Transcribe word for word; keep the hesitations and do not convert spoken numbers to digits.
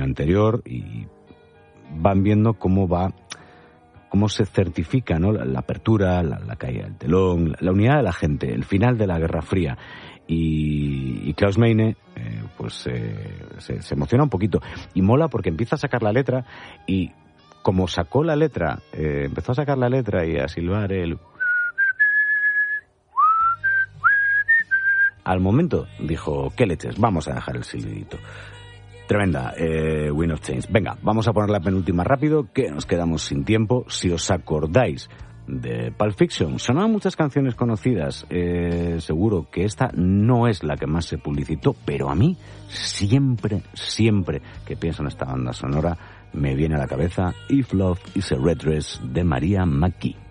anterior y van viendo cómo va, cómo se certifica, ¿no?, la, la apertura, la, la caída del telón, la, la unidad de la gente, el final de la Guerra Fría. Y, y Klaus Meine eh, pues eh, se, se emociona un poquito y mola porque empieza a sacar la letra y como sacó la letra, eh, empezó a sacar la letra y a silbar el... Al momento dijo, ¿qué leches? Vamos a dejar el silbidito. Tremenda, eh, Wind of Change. Venga, vamos a poner la penúltima rápido, que nos quedamos sin tiempo. Si os acordáis de Pulp Fiction, sonaban muchas canciones conocidas. Eh, seguro que esta no es la que más se publicitó, pero a mí siempre, siempre que pienso en esta banda sonora, me viene a la cabeza If Love is a Red Dress de Maria McKee.